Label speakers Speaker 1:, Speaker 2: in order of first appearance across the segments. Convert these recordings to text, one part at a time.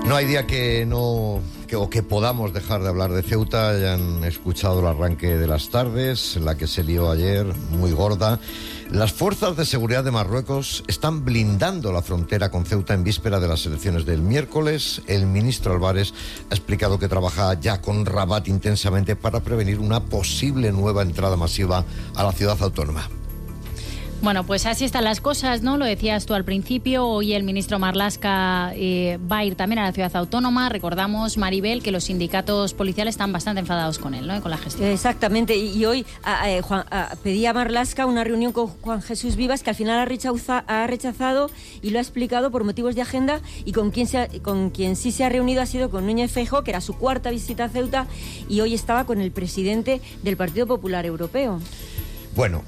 Speaker 1: No hay día que podamos dejar de hablar de Ceuta. Ya han escuchado el arranque de las tardes, la que se lió ayer, muy gorda. Las fuerzas de seguridad de Marruecos están blindando la frontera con Ceuta en víspera de las elecciones del miércoles. El ministro Álvarez ha explicado que trabaja ya con Rabat intensamente para prevenir una posible nueva entrada masiva a la ciudad autónoma.
Speaker 2: Bueno, pues así están las cosas, ¿no? Lo decías tú al principio. Hoy el ministro Marlaska va a ir también a la ciudad autónoma. Recordamos, Maribel, que los sindicatos policiales están bastante enfadados con él, ¿no? Y con la gestión.
Speaker 3: Exactamente. Y hoy pedía a Marlaska una reunión con Juan Jesús Vivas, que al final ha rechazado y lo ha explicado por motivos de agenda. Y con quien sí se ha reunido ha sido con Núñez Feijóo, que era su cuarta visita a Ceuta, y hoy estaba con el presidente del Partido Popular Europeo.
Speaker 1: Bueno,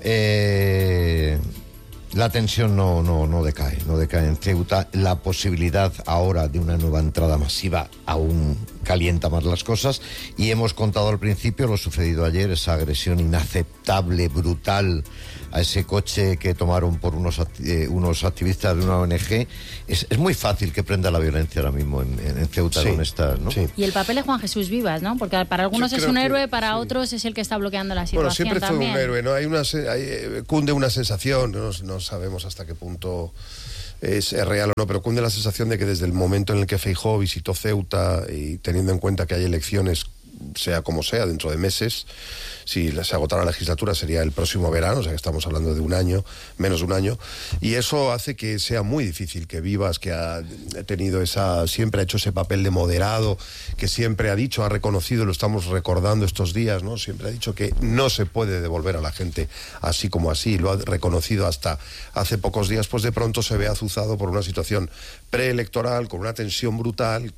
Speaker 1: la tensión no decae en Ceuta. La posibilidad ahora de una nueva entrada masiva aún calienta más las cosas, y hemos contado al principio lo sucedido ayer, esa agresión inaceptable, brutal, a ese coche que tomaron por unos activistas de una ONG. Es muy fácil que prenda la violencia ahora mismo en Ceuta, sí, con esta, ¿no? Sí.
Speaker 2: Y el papel de Juan Jesús Vivas, ¿no? Porque para algunos es un héroe, para otros es el que está bloqueando la situación.
Speaker 4: Bueno, siempre
Speaker 2: también
Speaker 4: fue un héroe, ¿no? Cunde una sensación, no sabemos hasta qué punto es real o no, pero cunde la sensación de que desde el momento en el que Feijóo visitó Ceuta, y teniendo en cuenta que hay elecciones, sea como sea, dentro de meses, si se agotara la legislatura sería el próximo verano, o sea que estamos hablando de un año, menos de un año, y eso hace que sea muy difícil que Vivas, que ha tenido siempre ha hecho ese papel de moderado, que siempre ha reconocido, lo estamos recordando estos días, ¿no? Siempre ha dicho que no se puede devolver a la gente así como así, lo ha reconocido hasta hace pocos días, pues de pronto se ve azuzado por una situación preelectoral, con una tensión brutal,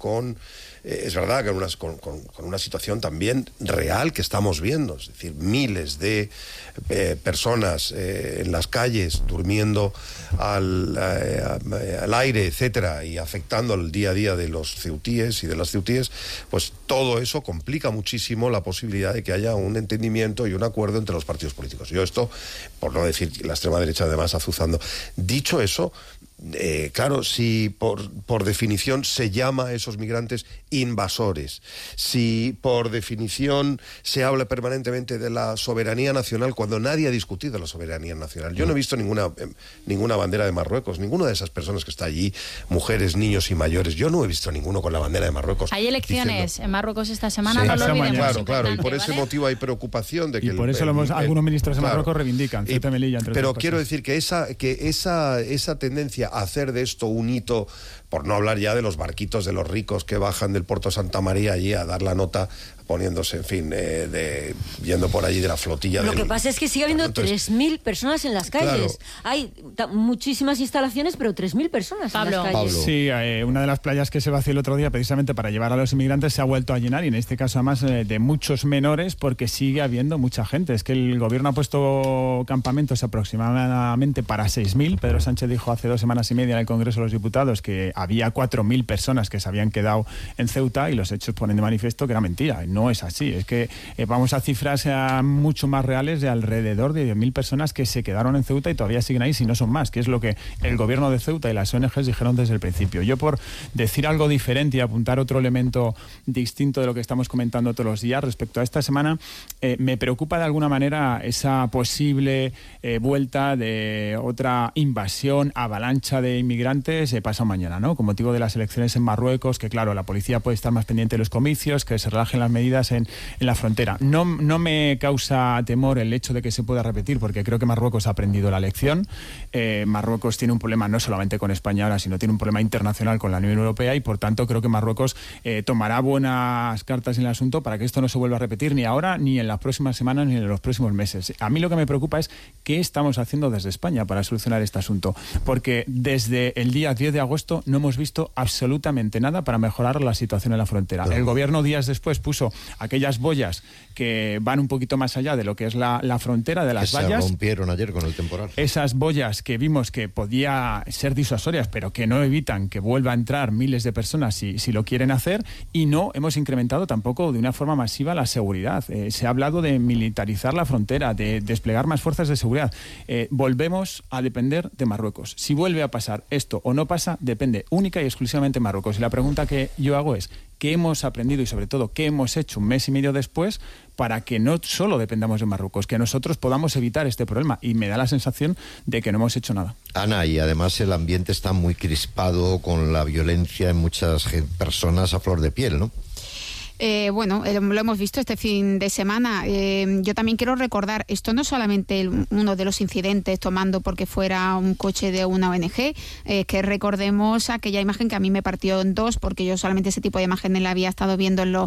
Speaker 4: es verdad que con una situación también real que estamos viendo, es decir, miles de personas en las calles durmiendo al aire, etcétera, y afectando el día a día de los ceutíes y de las ceutíes, pues todo eso complica muchísimo la posibilidad de que haya un entendimiento y un acuerdo entre los partidos políticos. Yo esto, por no decir la extrema derecha además azuzando. Dicho eso, claro, si por definición se llama a esos migrantes invasores, si por definición se habla permanentemente de la soberanía nacional cuando nadie ha discutido la soberanía nacional. Yo no he visto ninguna bandera de Marruecos, ninguna de esas personas que está allí, mujeres, niños y mayores, yo no he visto ninguno con la bandera de Marruecos.
Speaker 2: Hay elecciones en Marruecos esta semana,
Speaker 1: sí,
Speaker 2: no lo olvidemos.
Speaker 1: Claro,
Speaker 4: y por ese motivo hay preocupación de que...
Speaker 5: Y por eso algunos ministros de Marruecos reivindican Ceuta y Melilla, entre
Speaker 4: pero
Speaker 5: otras
Speaker 4: quiero
Speaker 5: cosas.
Speaker 4: decir que esa tendencia a hacer de esto un hito, por no hablar ya de los barquitos de los ricos que bajan del puerto Santa María allí a dar la nota, poniéndose, en fin, yendo por allí de la flotilla.
Speaker 3: Lo que pasa es que sigue habiendo 3.000 personas en las calles. Claro. Hay muchísimas instalaciones, pero 3.000 personas en las calles.
Speaker 5: Sí, una de las playas que se vació el otro día precisamente para llevar a los inmigrantes se ha vuelto a llenar, y en este caso además de muchos menores, porque sigue habiendo mucha gente. Es que el gobierno ha puesto campamentos aproximadamente para 6.000. Pedro Sánchez dijo hace 2 semanas y media en el Congreso de los Diputados que había 4.000 personas que se habían quedado en Ceuta, y los hechos ponen de manifiesto que era mentira. No es así, es que vamos a cifras mucho más reales, de alrededor de 10.000 personas que se quedaron en Ceuta y todavía siguen ahí, si no son más, que es lo que el gobierno de Ceuta y las ONGs dijeron desde el principio. Yo, por decir algo diferente y apuntar otro elemento distinto de lo que estamos comentando todos los días respecto a esta semana, me preocupa de alguna manera esa posible vuelta de otra invasión, avalancha de inmigrantes pasado mañana, ¿no? Con motivo de las elecciones en Marruecos, que claro, la policía puede estar más pendiente de los comicios, que se relajen las medidas en la frontera. No me causa temor el hecho de que se pueda repetir, porque creo que Marruecos ha aprendido la lección. Marruecos tiene un problema no solamente con España ahora, sino tiene un problema internacional con la Unión Europea, y por tanto creo que Marruecos tomará buenas cartas en el asunto para que esto no se vuelva a repetir ni ahora, ni en las próximas semanas, ni en los próximos meses. A mí lo que me preocupa es qué estamos haciendo desde España para solucionar este asunto, porque desde el día 10 de agosto no hemos visto absolutamente nada para mejorar la situación en la frontera. El gobierno días después puso aquellas boyas que van un poquito más allá de lo que es la frontera de las vallas.
Speaker 1: Se rompieron ayer con el temporal.
Speaker 5: Esas boyas que vimos que podía ser disuasorias, pero que no evitan que vuelva a entrar miles de personas si lo quieren hacer, y no hemos incrementado tampoco de una forma masiva la seguridad. Se ha hablado de militarizar la frontera, de desplegar más fuerzas de seguridad. Volvemos a depender de Marruecos. Si vuelve a pasar esto o no pasa, depende única y exclusivamente en Marruecos. Y la pregunta que yo hago es, ¿qué hemos aprendido y sobre todo qué hemos hecho un mes y medio después para que no solo dependamos de Marruecos, que nosotros podamos evitar este problema? Y me da la sensación de que no hemos hecho nada.
Speaker 1: Ana, y además el ambiente está muy crispado con la violencia en muchas personas a flor de piel, ¿no?
Speaker 6: Bueno, lo hemos visto este fin de semana. Yo también quiero recordar, esto no es solamente uno de los incidentes tomando porque fuera un coche de una ONG, que recordemos aquella imagen que a mí me partió en dos, porque yo solamente ese tipo de imágenes la había estado viéndolo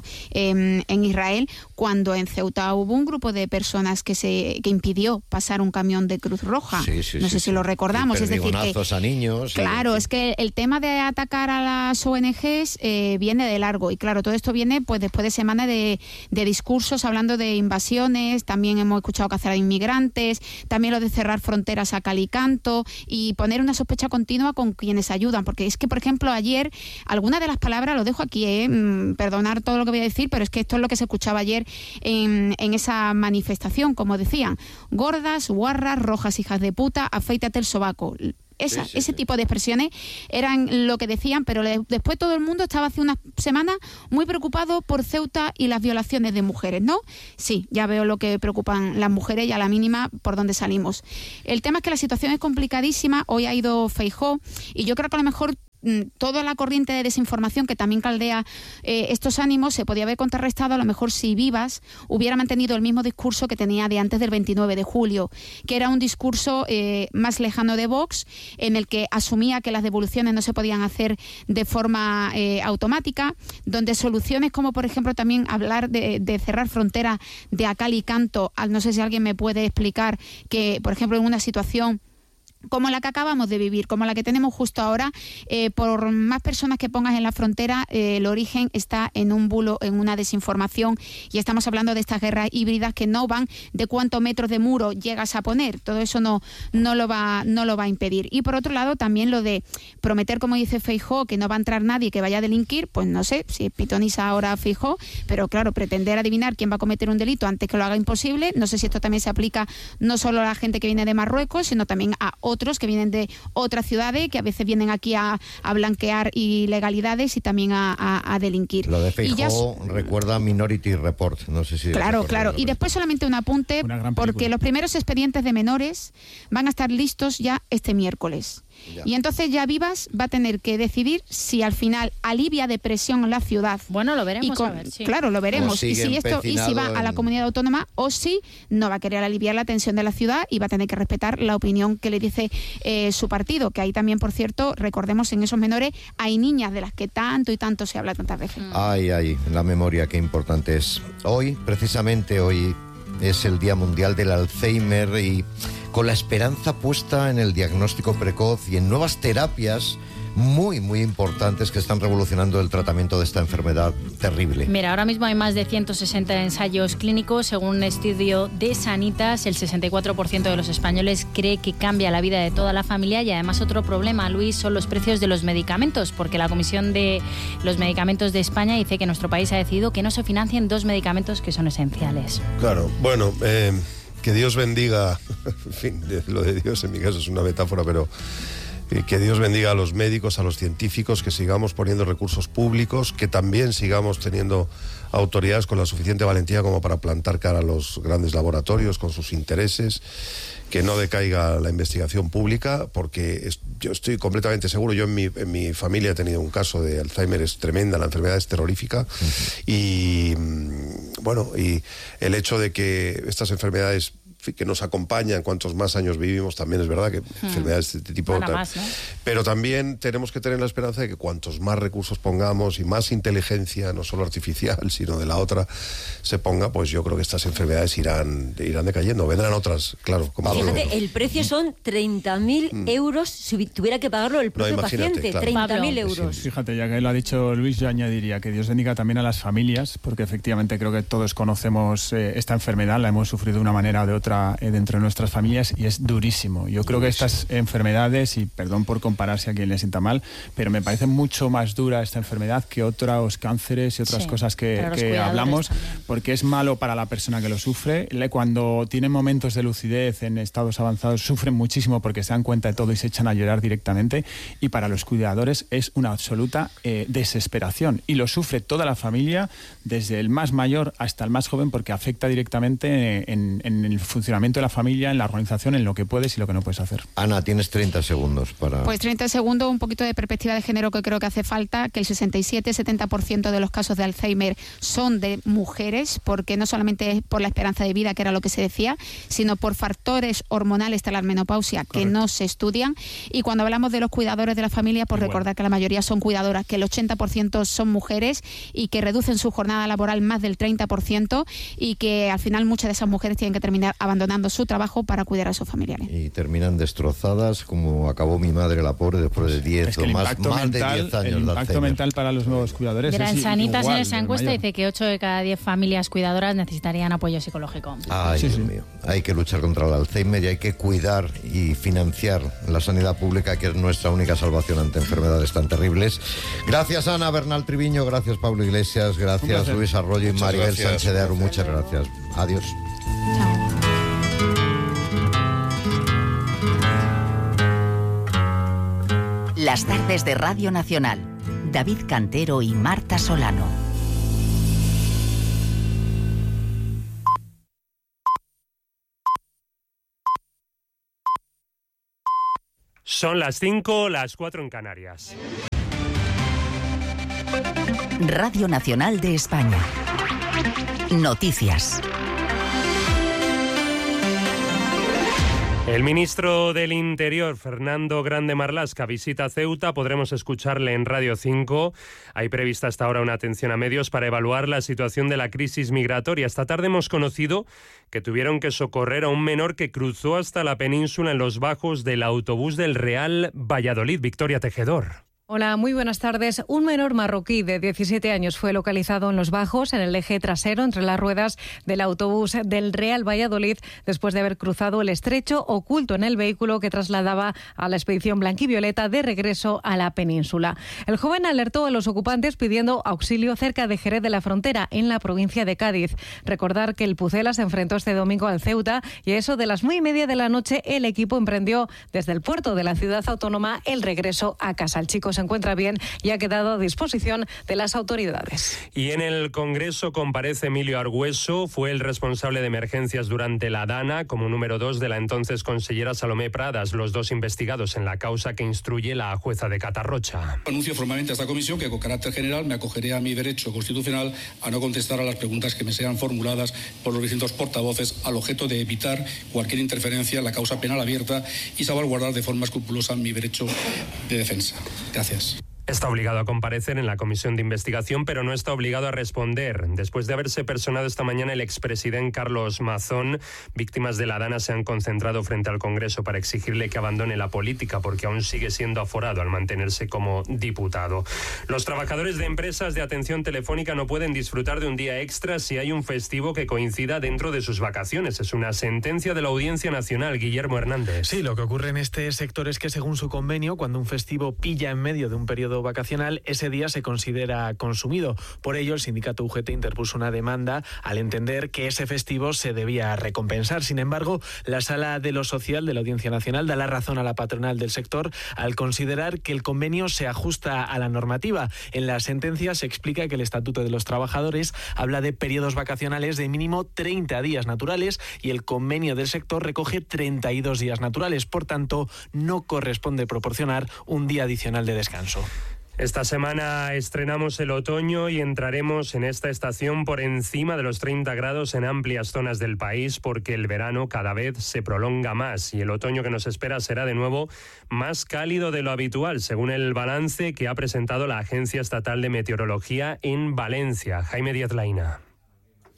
Speaker 6: en Israel, cuando en Ceuta hubo un grupo de personas que impidió pasar un camión de Cruz Roja. No sé si lo recordamos.
Speaker 1: Es decir, que,
Speaker 6: a niños. Claro, es que el tema de atacar a las ONGs viene de largo, y claro, todo esto viene pues después de semanas de discursos hablando de invasiones. También hemos escuchado cazar a inmigrantes, también lo de cerrar fronteras a cal y canto y poner una sospecha continua con quienes ayudan, porque es que, por ejemplo, ayer, algunas de las palabras, lo dejo aquí, perdonar todo lo que voy a decir, pero es que esto es lo que se escuchaba ayer en esa manifestación, como decían: gordas, guarras, rojas, hijas de puta, afeítate el sobaco. Ese tipo de expresiones eran lo que decían, pero después todo el mundo estaba hace unas semanas muy preocupado por Ceuta y las violaciones de mujeres, ¿no? Sí, ya veo lo que preocupan las mujeres y a la mínima por dónde salimos. El tema es que la situación es complicadísima. Hoy ha ido Feijóo y yo creo que a lo mejor toda la corriente de desinformación que también caldea estos ánimos se podía haber contrarrestado a lo mejor si Vivas hubiera mantenido el mismo discurso que tenía de antes del 29 de julio, que era un discurso más lejano de Vox, en el que asumía que las devoluciones no se podían hacer de forma automática, donde soluciones como, por ejemplo, también hablar de cerrar fronteras de a cal y canto. No sé si alguien me puede explicar que, por ejemplo, en una situación como la que acabamos de vivir, como la que tenemos justo ahora, por más personas que pongas en la frontera, el origen está en un bulo, en una desinformación, y estamos hablando de estas guerras híbridas que no van de cuántos metros de muro llegas a poner. Todo eso no lo va a impedir. Y por otro lado, también lo de prometer, como dice Feijóo, que no va a entrar nadie que vaya a delinquir, pues no sé si pitoniza ahora Feijóo, pero claro, pretender adivinar quién va a cometer un delito antes que lo haga imposible. No sé si esto también se aplica no solo a la gente que viene de Marruecos, sino también a otros que vienen de otras ciudades, que a veces vienen aquí a blanquear ilegalidades y también a delinquir.
Speaker 1: Lo de Feijóo recuerda Minority Report, no sé si...
Speaker 6: Claro. Y después solamente un apunte, porque los primeros expedientes de menores van a estar listos ya este miércoles. Y entonces ya Vivas va a tener que decidir si al final alivia de presión la ciudad.
Speaker 2: Bueno, lo veremos, a ver, sí.
Speaker 6: Claro, lo veremos. Y si va a la comunidad autónoma, o si no va a querer aliviar la tensión de la ciudad y va a tener que respetar la opinión que le dice su partido. Que ahí también, por cierto, recordemos, en esos menores hay niñas de las que tanto y tanto se habla tantas veces.
Speaker 1: Ay, la memoria, qué importante es. Precisamente hoy, es el Día Mundial del Alzheimer, y con la esperanza puesta en el diagnóstico precoz y en nuevas terapias muy, muy importantes que están revolucionando el tratamiento de esta enfermedad terrible.
Speaker 2: Mira, ahora mismo hay más de 160 ensayos clínicos. Según un estudio de Sanitas, el 64% de los españoles cree que cambia la vida de toda la familia. Y además otro problema, Luis, son los precios de los medicamentos, porque la Comisión de los Medicamentos de España dice que nuestro país ha decidido que no se financien dos medicamentos que son esenciales.
Speaker 4: Claro, bueno, que Dios bendiga, en fin, lo de Dios en mi caso es una metáfora, pero que Dios bendiga a los médicos, a los científicos, que sigamos poniendo recursos públicos, que también sigamos teniendo autoridades con la suficiente valentía como para plantar cara a los grandes laboratorios con sus intereses, que no decaiga la investigación pública, porque yo estoy completamente seguro, yo en mi familia he tenido un caso de Alzheimer, es tremenda, la enfermedad es terrorífica, y bueno, y el hecho de que estas enfermedades que nos acompañan, cuantos más años vivimos, también es verdad que enfermedades de este tipo...
Speaker 2: Más, ¿no?
Speaker 4: Pero también tenemos que tener la esperanza de que cuantos más recursos pongamos y más inteligencia, no solo artificial, sino de la otra, se ponga, pues yo creo que estas enfermedades irán decayendo. Vendrán otras, claro.
Speaker 3: Fíjate, el precio son 30.000 euros si tuviera que pagarlo el propio paciente. Claro. 30.000 euros.
Speaker 5: Fíjate, ya que lo ha dicho Luis, yo añadiría que Dios bendiga también a las familias, porque efectivamente creo que todos conocemos esta enfermedad, la hemos sufrido de una manera o de otra dentro de nuestras familias y es durísimo. Yo creo que estas enfermedades, y perdón por compararse a quien le sienta mal, pero me parece mucho más dura esta enfermedad que otros cánceres y otras cosas que hablamos, también. Porque es malo para la persona que lo sufre. Cuando tienen momentos de lucidez en estados avanzados sufren muchísimo porque se dan cuenta de todo y se echan a llorar directamente, y para los cuidadores es una absoluta desesperación, y lo sufre toda la familia, desde el más mayor hasta el más joven, porque afecta directamente en el funcionamiento de la familia, en la organización, en lo que puedes y lo que no puedes hacer.
Speaker 1: Ana, tienes 30 segundos para...
Speaker 6: Pues 30 segundos, un poquito de perspectiva de género que creo que hace falta, que el 67-70% de los casos de Alzheimer son de mujeres, porque no solamente es por la esperanza de vida, que era lo que se decía, sino por factores hormonales de la menopausia que no se estudian. Y cuando hablamos de los cuidadores de la familia, pues recordar que la mayoría son cuidadoras, que el 80% son mujeres y que reducen su jornada laboral más del 30%, y que al final muchas de esas mujeres tienen que terminar abandonando su trabajo para cuidar a sus familiares.
Speaker 1: Y terminan destrozadas, como acabó mi madre, la pobre, después de 10 o más de 10 años.
Speaker 5: El impacto mental para los nuevos cuidadores
Speaker 2: Gran Sanitas en esa encuesta dice que 8 de cada 10 familias cuidadoras necesitarían apoyo psicológico.
Speaker 1: Ay, Dios mío. Hay que luchar contra el Alzheimer y hay que cuidar y financiar la sanidad pública, que es nuestra única salvación ante enfermedades tan terribles. Gracias, Ana Bernal Triviño, gracias, Pablo Iglesias, gracias, Luis Arroyo y Maribel Sánchez de Aru. Muchas gracias. Adiós.
Speaker 2: Chao.
Speaker 7: Las tardes de Radio Nacional. David Cantero y Marta Solano.
Speaker 8: Son las 5, las 4 en Canarias.
Speaker 7: Radio Nacional de España. Noticias.
Speaker 8: El ministro del Interior, Fernando Grande Marlaska, visita Ceuta. Podremos escucharle en Radio 5. Hay prevista hasta ahora una atención a medios para evaluar la situación de la crisis migratoria. Esta tarde hemos conocido que tuvieron que socorrer a un menor que cruzó hasta la península en los bajos del autobús del Real Valladolid. Victoria Tejedor.
Speaker 9: Hola, muy buenas tardes. Un menor marroquí de 17 años fue localizado en los bajos, en el eje trasero, entre las ruedas del autobús del Real Valladolid, después de haber cruzado el estrecho oculto en el vehículo que trasladaba a la expedición blanquivioleta de regreso a la península. El joven alertó a los ocupantes pidiendo auxilio cerca de Jerez de la Frontera, en la provincia de Cádiz. Recordar que el Pucela se enfrentó este domingo al Ceuta y a eso de las 9:30 de la noche el equipo emprendió desde el puerto de la ciudad autónoma el regreso a casa. El chico se encuentra bien y ha quedado a disposición de las autoridades.
Speaker 8: Y en el Congreso comparece Emilio Argüeso. Fue el responsable de emergencias durante la Dana, como número 2 de la entonces consellera Salomé Pradas, los dos investigados en la causa que instruye la jueza de Catarrocha.
Speaker 10: Anuncio formalmente a esta comisión que con carácter general me acogeré a mi derecho constitucional a no contestar a las preguntas que me sean formuladas por los distintos portavoces, al objeto de evitar cualquier interferencia en la causa penal abierta y salvaguardar de forma escrupulosa mi derecho de defensa. Gracias.
Speaker 8: Está obligado a comparecer en la comisión de investigación, pero no está obligado a responder. Después de haberse personado esta mañana el expresidente Carlos Mazón, víctimas de la Dana se han concentrado frente al Congreso para exigirle que abandone la política, porque aún sigue siendo aforado al mantenerse como diputado. Los trabajadores de empresas de atención telefónica no pueden disfrutar de un día extra si hay un festivo que coincida dentro de sus vacaciones. Es una sentencia de la Audiencia Nacional. Guillermo Hernández.
Speaker 11: Sí, lo que ocurre en este sector es que, según su convenio, cuando un festivo pilla en medio de un periodo vacacional, ese día se considera consumido. Por ello, el sindicato UGT interpuso una demanda al entender que ese festivo se debía recompensar. Sin embargo, la Sala de lo Social de la Audiencia Nacional da la razón a la patronal del sector al considerar que el convenio se ajusta a la normativa. En la sentencia se explica que el Estatuto de los Trabajadores habla de periodos vacacionales de mínimo 30 días naturales y el convenio del sector recoge 32 días naturales. Por tanto, no corresponde proporcionar un día adicional de descanso.
Speaker 8: Esta semana estrenamos el otoño y entraremos en esta estación por encima de los 30 grados en amplias zonas del país, porque el verano cada vez se prolonga más y el otoño que nos espera será de nuevo más cálido de lo habitual, según el balance que ha presentado la Agencia Estatal de Meteorología en Valencia. Jaime Díaz Laína.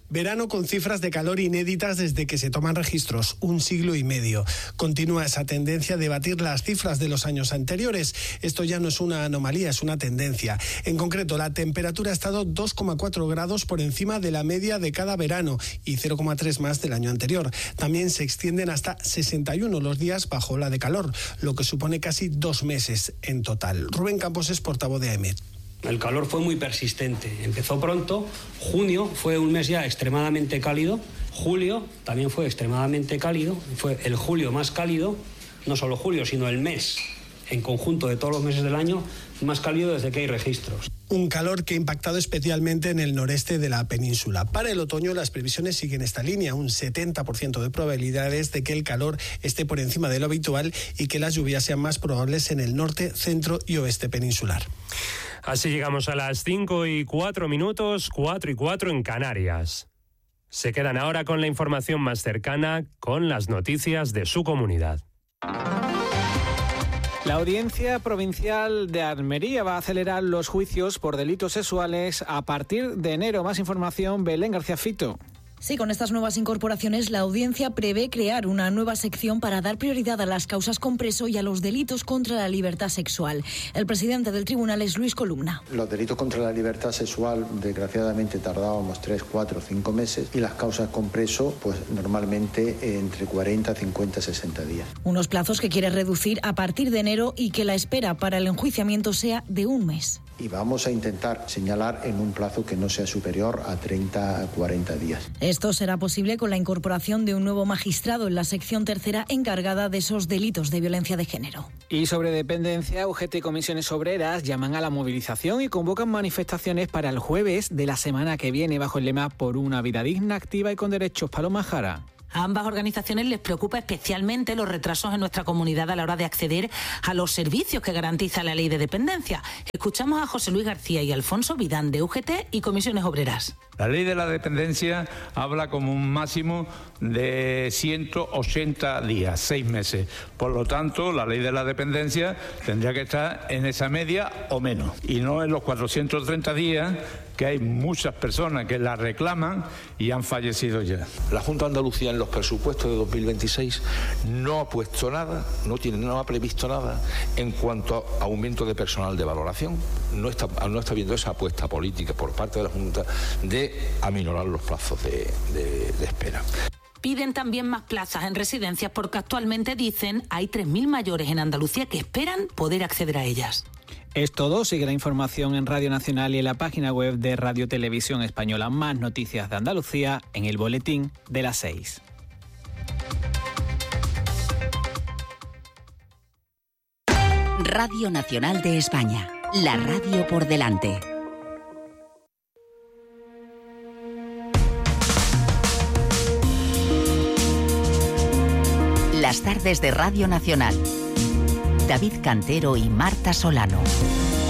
Speaker 12: Verano con cifras de calor inéditas desde que se toman registros, 1 siglo y medio. Continúa esa tendencia de batir las cifras de los años anteriores. Esto ya no es una anomalía, es una tendencia. En concreto, la temperatura ha estado 2,4 grados por encima de la media de cada verano y 0,3 más del año anterior. También se extienden hasta 61 los días bajo ola de calor, lo que supone casi 2 meses en total. Rubén Campos es portavoz de AEMET.
Speaker 13: El calor fue muy persistente, empezó pronto, junio fue un mes ya extremadamente cálido, julio también fue extremadamente cálido, fue el julio más cálido, no solo julio, sino el mes en conjunto de todos los meses del año más cálido desde que hay registros.
Speaker 12: Un calor que ha impactado especialmente en el noreste de la península. Para el otoño las previsiones siguen esta línea, un 70% de probabilidades de que el calor esté por encima de lo habitual y que las lluvias sean más probables en el norte, centro y oeste peninsular.
Speaker 8: Así llegamos a las 5:04, 4:04 en Canarias. Se quedan ahora con la información más cercana, con las noticias de su comunidad.
Speaker 11: La Audiencia Provincial de Almería va a acelerar los juicios por delitos sexuales a partir de enero. Más información, Belén García Fito.
Speaker 14: Sí, con estas nuevas incorporaciones, la Audiencia prevé crear una nueva sección para dar prioridad a las causas con preso y a los delitos contra la libertad sexual. El presidente del tribunal es Luis Columna.
Speaker 15: Los delitos contra la libertad sexual, desgraciadamente, tardábamos 3, 4, 5 meses y las causas con preso, pues normalmente entre 40, 50, 60 días.
Speaker 14: Unos plazos que quiere reducir a partir de enero y que la espera para el enjuiciamiento sea de 1 mes.
Speaker 15: Y vamos a intentar señalar en un plazo que no sea superior a 30 a 40 días.
Speaker 14: Esto será posible con la incorporación de un nuevo magistrado en la sección tercera encargada de esos delitos de violencia de género.
Speaker 11: Y sobre dependencia, UGT y comisiones obreras llaman a la movilización y convocan manifestaciones para el jueves de la semana que viene bajo el lema Por una vida digna, activa y con derechos. Paloma Jara.
Speaker 16: A ambas organizaciones les preocupa especialmente los retrasos en nuestra comunidad a la hora de acceder a los servicios que garantiza la ley de dependencia. Escuchamos a José Luis García y Alfonso Vidán de UGT y Comisiones Obreras.
Speaker 17: La ley de la dependencia habla como un máximo de 180 días, 6 meses. Por lo tanto, la ley de la dependencia tendría que estar en esa media o menos. Y no en los 430 días que hay muchas personas que la reclaman y han fallecido ya.
Speaker 18: La Junta de Andalucía en los presupuestos de 2026 no ha puesto nada, no ha previsto nada en cuanto a aumento de personal de valoración. No está viendo esa apuesta política por parte de la Junta de aminorar los plazos de espera.
Speaker 16: Piden también más plazas en residencias porque actualmente, dicen, hay 3.000 mayores en Andalucía que esperan poder acceder a ellas.
Speaker 11: Es todo. Sigue la información en Radio Nacional y en la página web de Radio Televisión Española. Más noticias de Andalucía en el boletín de las 6.
Speaker 7: Radio Nacional de España. La radio por delante. Las tardes de Radio Nacional. David Cantero y Marta Solano.